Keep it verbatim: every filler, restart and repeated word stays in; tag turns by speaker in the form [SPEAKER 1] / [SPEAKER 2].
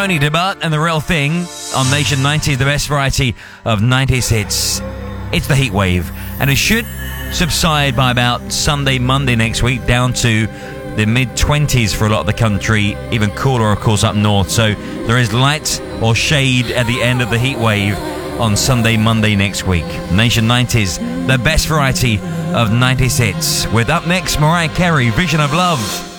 [SPEAKER 1] Tony DeButt and The Real Thing on Nation nineties, the best variety of nineties hits. It's the heat wave, and it should subside by about Sunday, Monday next week, down to the mid-twenties for a lot of the country, even cooler, of course, up north. So there is light or shade at the end of the heat wave on Sunday, Monday next week. Nation nineties, the best variety of nineties hits. With up next, Mariah Carey, Vision of Love.